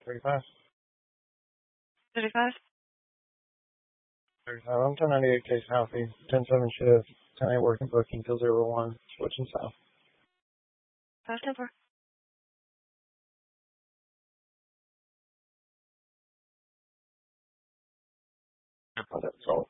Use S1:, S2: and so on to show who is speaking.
S1: 35.
S2: 35?
S1: 35. I'm 1098K Southeast, 10-7 shift, 10-8 working booking till 01, switching south.
S2: 5-10-4.
S1: Oh, that's all.